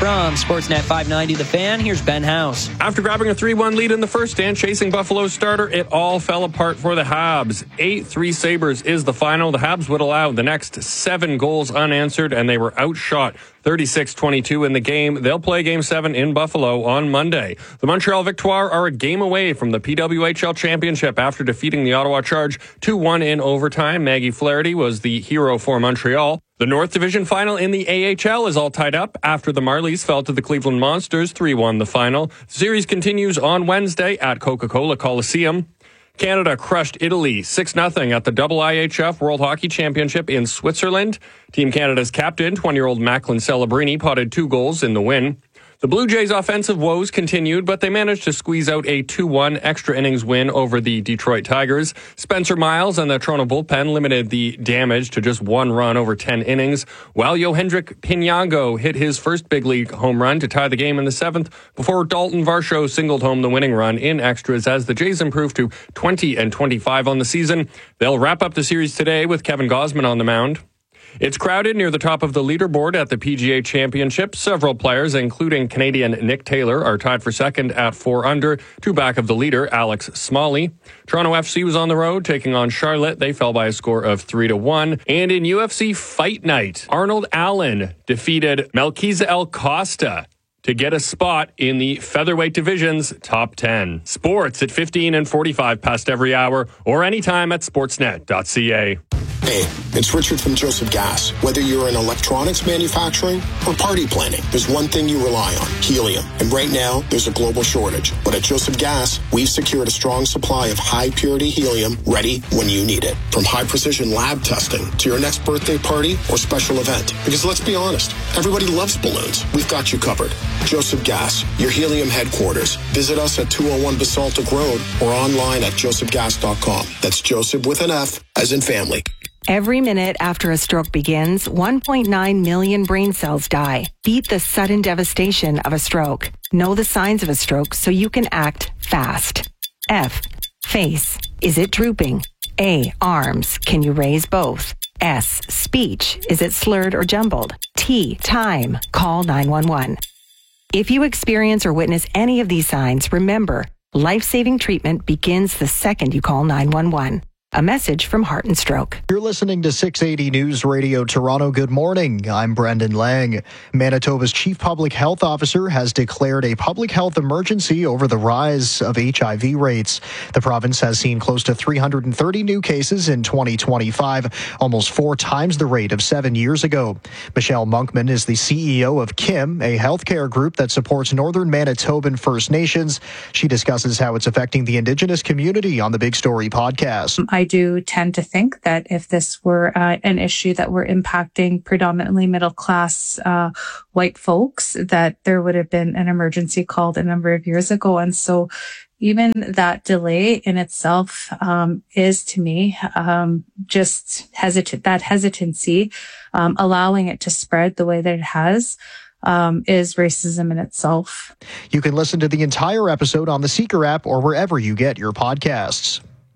From Sportsnet five ninety The Fan, here's Ben House. After grabbing a three one lead in the first and chasing Buffalo's starter, it all fell apart for the Habs. eight three Sabres is the final. The Habs would allow the next seven goals unanswered, and they were outshot thirty-six twenty-two in the game. They'll play Game seven in Buffalo on Monday. The Montreal Victoire are a game away from the P W H L Championship after defeating the Ottawa Charge two one in overtime. Maggie Flaherty was the hero for Montreal. The North Division final in the A H L is all tied up after the Marlies fell to the Cleveland Monsters three one the final. The series continues on Wednesday at Coca-Cola Coliseum. Canada crushed Italy six nothing at the double I H F World Hockey Championship in Switzerland. Team Canada's captain, twenty-year-old Macklin Celebrini, potted two goals in the win. The Blue Jays' offensive woes continued, but they managed to squeeze out a two one extra innings win over the Detroit Tigers. Spencer Miles and the Toronto bullpen limited the damage to just one run over ten innings, while Yohendrick Pinango hit his first big league home run to tie the game in the seventh before Dalton Varsho singled home the winning run in extras as the Jays improved to twenty and twenty-five on the season. They'll wrap up the series today with Kevin Gausman on the mound. It's crowded near the top of the leaderboard at the P G A Championship. Several players, including Canadian Nick Taylor, are tied for second at four under, two back of the leader, Alex Smalley. Toronto F C was on the road, taking on Charlotte. They fell by a score of three to one. And in U F C Fight Night, Arnold Allen defeated Melquiza El Costa to get a spot in the featherweight division's top ten. Sports at fifteen and forty-five past every hour or anytime at sportsnet dot c a. Hey, it's Richard from Joseph Gas. Whether you're in electronics manufacturing or party planning, there's one thing you rely on, helium. And right now, there's a global shortage. But at Joseph Gas, we've secured a strong supply of high-purity helium ready when you need it. From high-precision lab testing to your next birthday party or special event. Because let's be honest, everybody loves balloons. We've got you covered. Joseph Gas, your helium headquarters. Visit us at two oh one Basaltic Road or online at joseph gas dot com. That's Joseph with an F, as in family. Every minute after a stroke begins, one point nine million brain cells die. Beat the sudden devastation of a stroke. Know the signs of a stroke so you can act fast. F. Face. Is it drooping? A. Arms. Can you raise both? S. Speech. Is it slurred or jumbled? T. Time. Call nine one one. If you experience or witness any of these signs, remember, life-saving treatment begins the second you call nine one one. A message from Heart and Stroke. You're listening to six eighty News Radio Toronto. Good morning. I'm Brendan Lang. Manitoba's Chief Public Health Officer has declared a public health emergency over the rise of H I V rates. The province has seen close to three hundred thirty new cases in twenty twenty-five, almost four times the rate of seven years ago. Michelle Monkman is the C E O of Kim, a healthcare group that supports Northern Manitoban First Nations. She discusses how it's affecting the Indigenous community on the Big Story podcast. I do tend to think that if this were uh, an issue that were impacting predominantly middle class uh, white folks, that there would have been an emergency called a number of years ago. And so even that delay in itself um, is, to me, um, just hesitant, that hesitancy, um, allowing it to spread the way that it has. Um, is racism in itself. You can listen to the entire episode on the Seeker app or wherever you get your podcasts.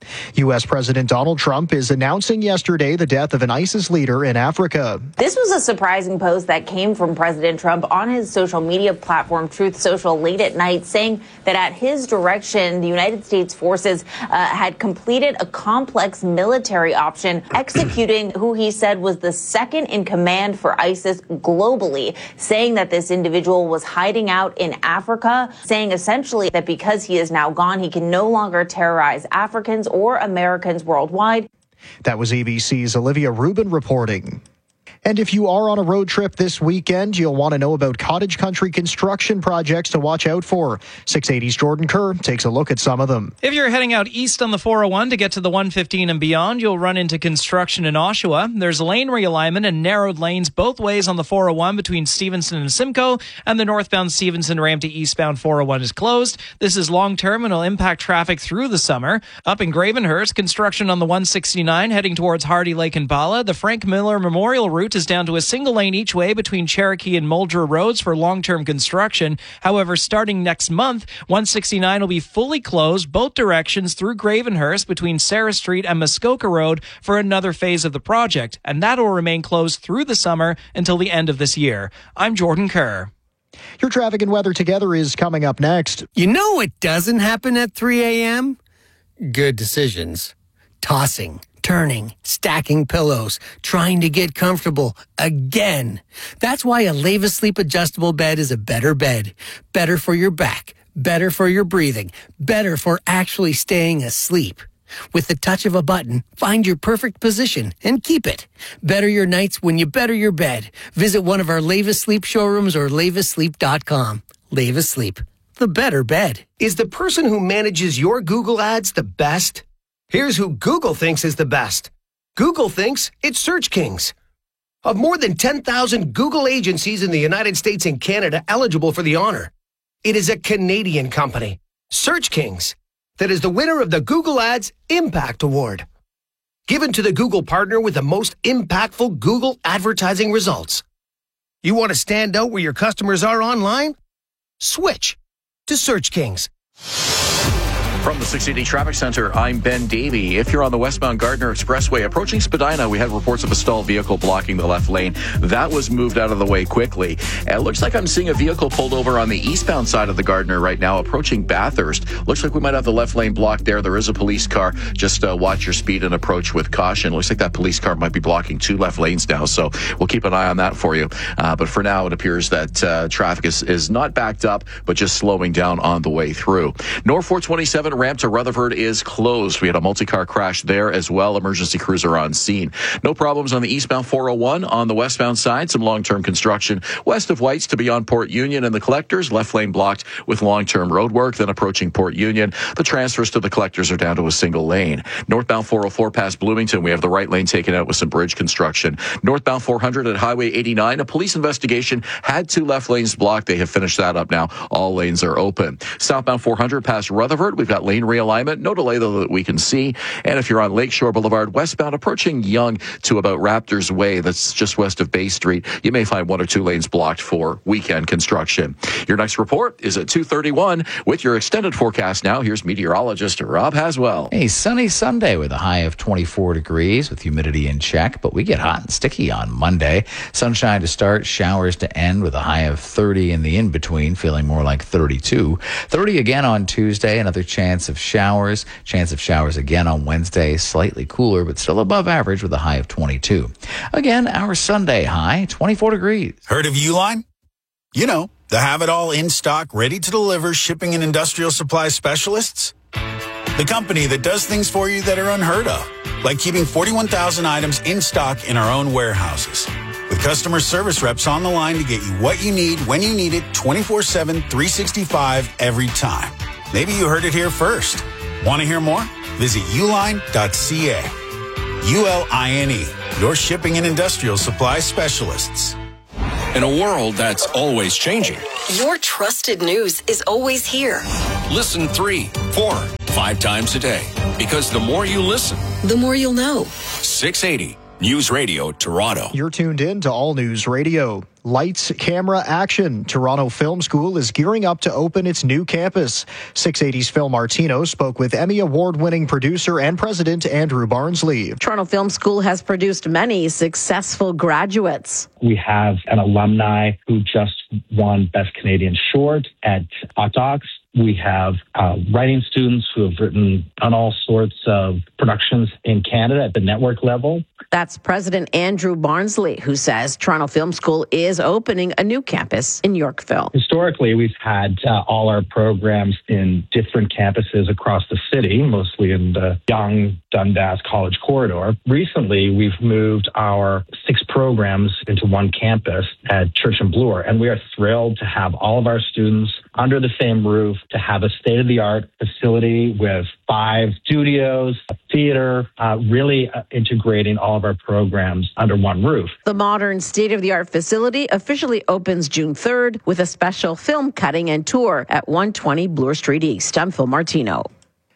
U S President Donald Trump is announcing yesterday the death of an ISIS leader in Africa. This was a surprising post that came from President Trump on his social media platform, Truth Social, late at night, saying that at his direction, the United States forces uh, had completed a complex military option, executing who he said was the second in command for ISIS globally, saying that this individual was hiding out in Africa, saying essentially that because he is now gone, he can no longer terrorize Africans or Americans worldwide. That was A B C's Olivia Rubin reporting. And if you are on a road trip this weekend, you'll want to know about cottage country construction projects to watch out for. six eighty's Jordan Kerr takes a look at some of them. If you're heading out east on the four oh one to get to the one fifteen and beyond, you'll run into construction in Oshawa. There's lane realignment and narrowed lanes both ways on the four oh one between Stevenson and Simcoe, and the northbound Stevenson ramp to eastbound four oh one is closed. This is long-term and will impact traffic through the summer. Up in Gravenhurst, construction on the one sixty-nine heading towards Hardy Lake and Bala. The Frank Miller Memorial route is down to a single lane each way between Cherokee and Muldra roads for long-term construction. However, starting next month, one sixty-nine will be fully closed both directions through Gravenhurst between Sarah Street and Muskoka Road for another phase of the project, and that will remain closed through the summer until the end of this year. I'm Jordan Kerr. Your traffic and weather together is coming up next. You know what doesn't happen at three a.m.? Good decisions. Tossing, turning, stacking pillows, trying to get comfortable again. That's why a Leva Sleep adjustable bed is a better bed. Better for your back, better for your breathing, better for actually staying asleep. With the touch of a button, find your perfect position and keep it. Better your nights when you better your bed. Visit one of our Leva Sleep showrooms or leva sleep dot com. Leva Sleep, the better bed. Is the person who manages your Google ads the best? Here's who Google thinks is the best. Google thinks it's Search Kings. Of more than ten thousand Google agencies in the United States and Canada eligible for the honor, it is a Canadian company, Search Kings, that is the winner of the Google Ads Impact Award, given to the Google partner with the most impactful Google advertising results. You want to stand out where your customers are online? Switch to Search Kings. From the six eighty Traffic Center, I'm Ben Davey. If you're on the westbound Gardner Expressway approaching Spadina, we had reports of a stalled vehicle blocking the left lane. That was moved out of the way quickly. And it looks like I'm seeing a vehicle pulled over on the eastbound side of the Gardner right now, approaching Bathurst. Looks like we might have the left lane blocked there. There is a police car. Just uh, watch your speed and approach with caution. Looks like that police car might be blocking two left lanes now, so we'll keep an eye on that for you. Uh, but for now, it appears that uh, traffic is, is not backed up, but just slowing down on the way through. North four twenty-seven ramp to Rutherford is closed. We had a multi-car crash there as well. Emergency crews are on scene. No problems on the eastbound four oh one. On the westbound side, some long-term construction west of Whites to beyond Port Union and the Collectors. Left lane blocked with long-term road work. Then approaching Port Union, the transfers to the Collectors are down to a single lane. Northbound four oh four past Bloomington, we have the right lane taken out with some bridge construction. Northbound four hundred at Highway eighty-nine, a police investigation had two left lanes blocked. They have finished that up now. All lanes are open. Southbound four hundred past Rutherford, we've got lane realignment. No delay, though, that we can see. And if you're on Lakeshore Boulevard westbound, approaching Yonge to about Raptors Way, that's just west of Bay Street, you may find one or two lanes blocked for weekend construction. Your next report is at two thirty-one. With your extended forecast now, here's meteorologist Rob Haswell. A sunny Sunday with a high of twenty-four degrees with humidity in check, but we get hot and sticky on Monday. Sunshine to start, showers to end with a high of thirty in the in-between, feeling more like thirty-two. thirty again on Tuesday, another chance of showers. Chance of showers again on Wednesday, slightly cooler, but still above average with a high of twenty-two. Again, our Sunday high, twenty-four degrees. Heard of Uline? You know, the have-it-all in stock, ready to deliver shipping and industrial supply specialists? The company that does things for you that are unheard of, like keeping forty-one thousand items in stock in our own warehouses. With customer service reps on the line to get you what you need when you need it, twenty-four seven, three sixty-five every time. Maybe you heard it here first. Want to hear more? Visit uline dot c a. U L I N E, your shipping and industrial supply specialists. In a world that's always changing, your trusted news is always here. Listen three, four, five times a day. Because the more you listen, the more you'll know. six eighty News Radio Toronto. You're tuned in to All News Radio. Lights, camera, action. Toronto Film School is gearing up to open its new campus. six eighty's Phil Martino spoke with Emmy Award-winning producer and president Andrew Barnsley. Toronto Film School has produced many successful graduates. We have an alumni who just won Best Canadian Short at Hot Docs. We have uh, writing students who have written on all sorts of productions in Canada at the network level. That's President Andrew Barnsley, who says Toronto Film School is opening a new campus in Yorkville. Historically, we've had uh, all our programs in different campuses across the city, mostly in the Yonge, Dundas College corridor. Recently, we've moved our six programs into one campus at Church and Bloor, and we are thrilled to have all of our students under the same roof, to have a state-of-the-art facility with five studios, a theater, uh, really uh, integrating all of our programs under one roof. The modern state-of-the-art facility officially opens June third with a special film cutting and tour at one twenty Bloor Street East. I'm Phil Martino.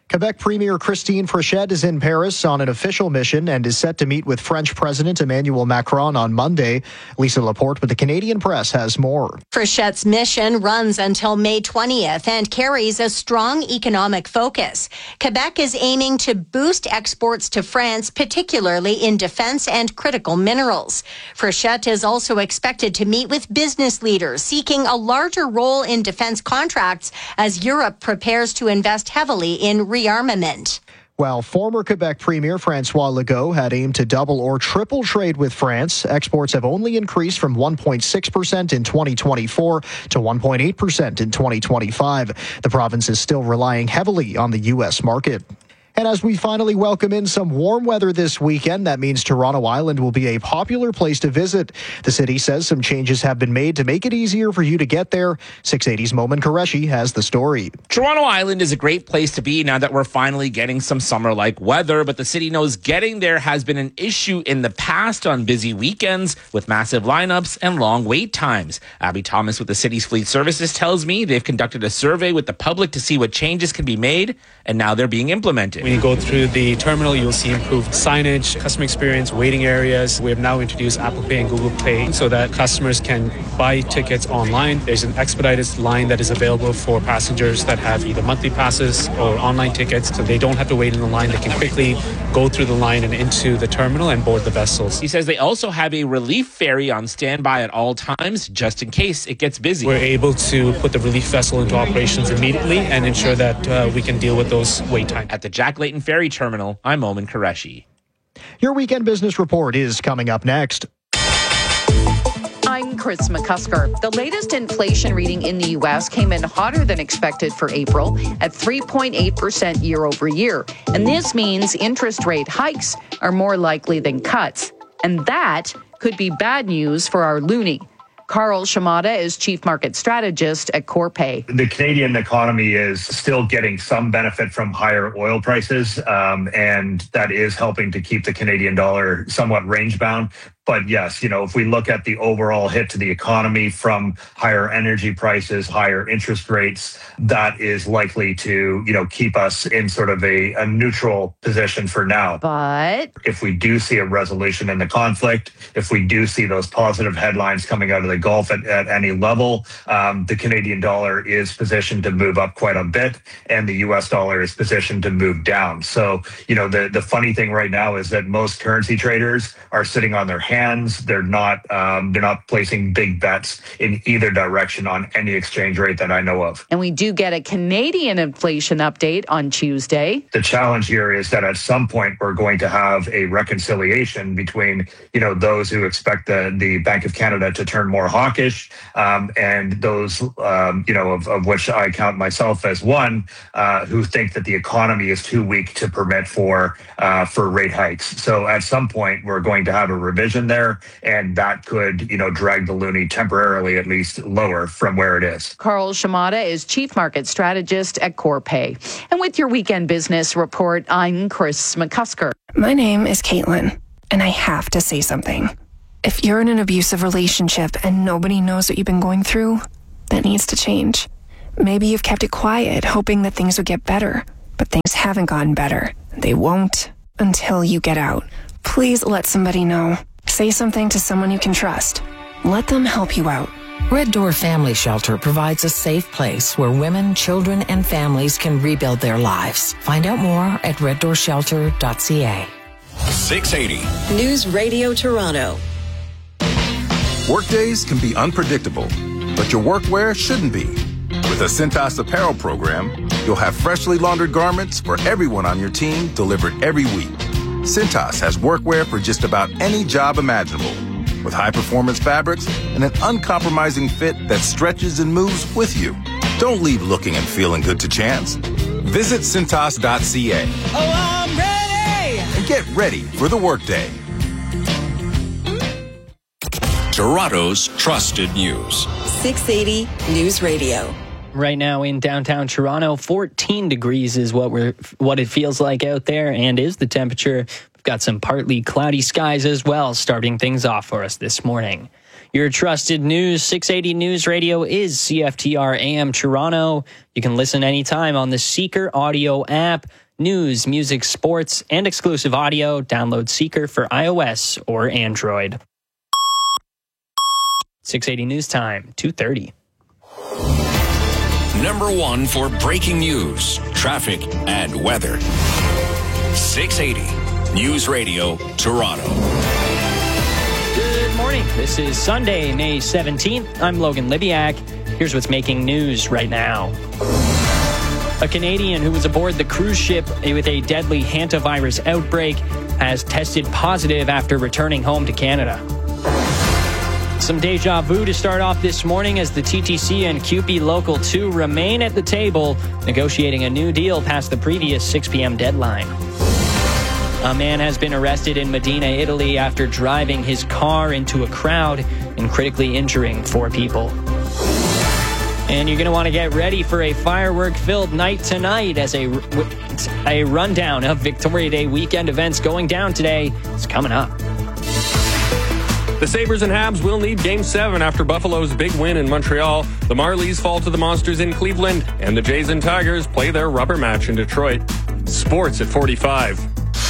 Quebec Premier Christine Frechette is in Paris on an official mission and is set to meet with French President Emmanuel Macron on Monday. Lisa Laporte with the Canadian Press has more. Frechette's mission runs until May twentieth and carries a strong economic focus. Quebec is aiming to boost exports to France, particularly in defense and critical minerals. Frechette is also expected to meet with business leaders seeking a larger role in defense contracts as Europe prepares to invest heavily in rearmament. While former Quebec Premier François Legault had aimed to double or triple trade with France, exports have only increased from one point six percent in twenty twenty-four to one point eight percent in twenty twenty-five. The province is still relying heavily on the U S market. And as we finally welcome in some warm weather this weekend, that means Toronto Island will be a popular place to visit. The city says some changes have been made to make it easier for you to get there. six eighty's Momin Qureshi has the story. Toronto Island is a great place to be now that we're finally getting some summer-like weather, but the city knows getting there has been an issue in the past on busy weekends with massive lineups and long wait times. Abby Thomas with the city's fleet services tells me they've conducted a survey with the public to see what changes can be made, and now they're being implemented. When you go through the terminal, you'll see improved signage, customer experience, waiting areas. We have now introduced Apple Pay and Google Pay so that customers can buy tickets online. There's an expedited line that is available for passengers that have either monthly passes or online tickets, so they don't have to wait in the line. They can quickly go through the line and into the terminal and board the vessels. He says they also have a relief ferry on standby at all times, just in case it gets busy. We're able to put the relief vessel into operations immediately and ensure that uh, we can deal with those wait times. At the Jack Layton Ferry Terminal, I'm Momin Qureshi. Your weekend business report is coming up next. I'm Chris McCusker. The latest inflation reading in the U S came in hotter than expected for April at three point eight percent year over year. And this means interest rate hikes are more likely than cuts. And that could be bad news for our loonie. Carl Shimada is Chief Market Strategist at Corpay. The Canadian economy is still getting some benefit from higher oil prices, um, and that is helping to keep the Canadian dollar somewhat range-bound. But yes, you know, if we look at the overall hit to the economy from higher energy prices, higher interest rates, that is likely to, you know, keep us in sort of a, a neutral position for now. But if we do see a resolution in the conflict, if we do see those positive headlines coming out of the Gulf at, at any level, um, the Canadian dollar is positioned to move up quite a bit, and the U S dollar is positioned to move down. So, you know, the, the funny thing right now is that most currency traders are sitting on their hands. They're not um, they're not placing big bets in either direction on any exchange rate that I know of. And we do get a Canadian inflation update on Tuesday. The challenge here is that at some point we're going to have a reconciliation between, you know, those who expect the, the Bank of Canada to turn more hawkish um, and those, um, you know, of, of which I count myself as one, uh, who think that the economy is too weak to permit for uh, for rate hikes. So at some point we're going to have a revision there, and that could, you know, drag the loonie temporarily at least lower from where it is. Carl Shimada is Chief Market Strategist at Corpay. And with your weekend business report, I'm Chris McCusker. My name is Caitlin, and I have to say something. If you're in an abusive relationship and nobody knows what you've been going through, that needs to change. Maybe you've kept it quiet, hoping that things would get better, but things haven't gotten better. They won't until you get out. Please let somebody know. Say something to someone you can trust. Let them help you out. Red Door Family Shelter provides a safe place where women, children, and families can rebuild their lives. Find out more at red door shelter dot c a. six eighty News Radio Toronto. Workdays can be unpredictable, but your workwear shouldn't be. With a Cintas apparel program, you'll have freshly laundered garments for everyone on your team delivered every week. Cintas has workwear for just about any job imaginable, with high-performance fabrics and an uncompromising fit that stretches and moves with you. Don't leave looking and feeling good to chance. Visit cintas dot c a. Oh, I'm ready! And get ready for the workday. Toronto's trusted news. six eighty News Radio. Right now in downtown Toronto, fourteen degrees is what we're what it feels like out there, and is the temperature. We've got some partly cloudy skies as well, starting things off for us this morning. Your trusted news, six eighty News Radio is C F T R A M Toronto. You can listen anytime on the Seeker audio app. News, music, sports, and exclusive audio. Download Seeker for iOS or Android. six eighty News Time, two thirty. Number one for breaking news, traffic, and weather. six eighty News Radio, Toronto. Good morning. This is Sunday, May seventeenth. I'm Logan Libiak. Here's what's making news right now. A Canadian who was aboard the cruise ship with a deadly hantavirus outbreak has tested positive after returning home to Canada. Some deja vu to start off this morning as the T T C and C U P E Local two remain at the table, negotiating a new deal past the previous six p.m. deadline. A man has been arrested in Medina, Italy after driving his car into a crowd and critically injuring four people. And you're going to want to get ready for a firework-filled night tonight as a, a rundown of Victoria Day weekend events going down today is coming up. The Sabres and Habs will need Game seven after Buffalo's big win in Montreal. The Marlies fall to the Monsters in Cleveland, and the Jays and Tigers play their rubber match in Detroit. Sports at forty-five.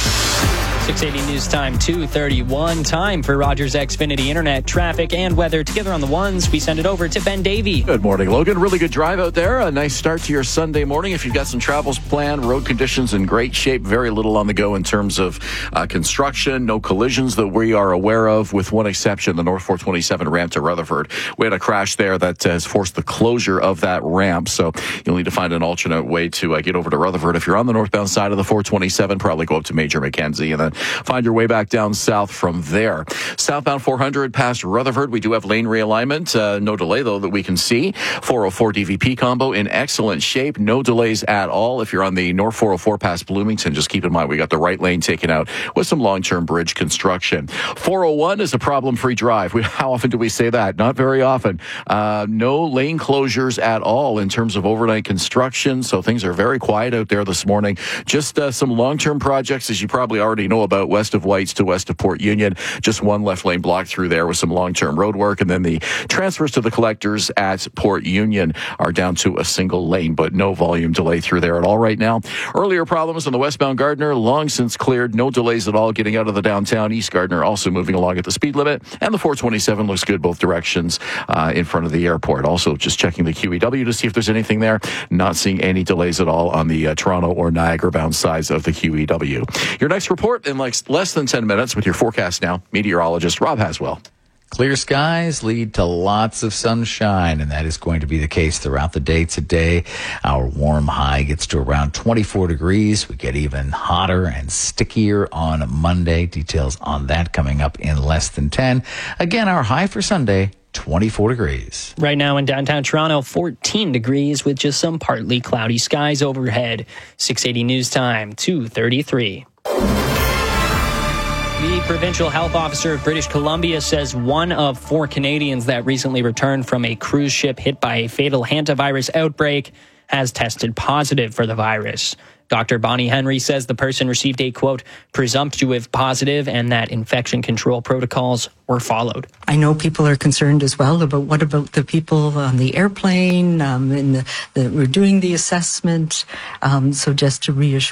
six eighty News Time, two thirty-one. Time for Rogers Xfinity Internet traffic and weather. Together on the ones, we send it over to Ben Davey. Good morning, Logan. Really good drive out there. A nice start to your Sunday morning. If you've got some travels planned, road conditions in great shape. Very little on the go in terms of uh, construction. No collisions that we are aware of, with one exception, the North four twenty-seven ramp to Rutherford. We had a crash there that has forced the closure of that ramp, so you'll need to find an alternate way to uh, get over to Rutherford. If you're on the northbound side of the four twenty-seven, probably go up to Major Mackenzie and then find your way back down south from there. Southbound four hundred past Rutherford, we do have lane realignment. Uh, no delay, though, that we can see. four oh four D V P combo in excellent shape. No delays at all. If you're on the North four oh four past Bloomington, just keep in mind we got the right lane taken out with some long-term bridge construction. four oh one is a problem-free drive. We, how often do we say that? Not very often. Uh, no lane closures at all in terms of overnight construction, so things are very quiet out there this morning. Just uh, some long-term projects, as you probably already know about, west of Whites to west of Port Union. Just one left lane blocked through there with some long-term road work, and then the transfers to the collectors at Port Union are down to a single lane, but no volume delay through there at all right now. Earlier problems on the westbound Gardiner, long since cleared. No delays at all getting out of the downtown. East Gardiner also moving along at the speed limit, and the four twenty-seven looks good both directions uh, in front of the airport. Also just checking the Q E W to see if there's anything there. Not seeing any delays at all on the uh, Toronto or Niagara bound sides of the Q E W. Your next report in like less than ten minutes with your forecast now. Meteorologist Rob Haswell. Clear skies lead to lots of sunshine, and that is going to be the case throughout the day today. Our warm high gets to around twenty-four degrees. We get even hotter and stickier on Monday. Details on that coming up in less than ten. Again, our high for Sunday, twenty-four degrees. Right now in downtown Toronto, fourteen degrees with just some partly cloudy skies overhead. six eighty News Time, two thirty-three. The provincial health officer of British Columbia says one of four Canadians that recently returned from a cruise ship hit by a fatal hantavirus outbreak has tested positive for the virus. Doctor Bonnie Henry says the person received a, quote, presumptive positive and that infection control protocols were followed. I know people are concerned as well about what about the people on the airplane um, and the, the, we're doing the assessment. Um, so just to reassure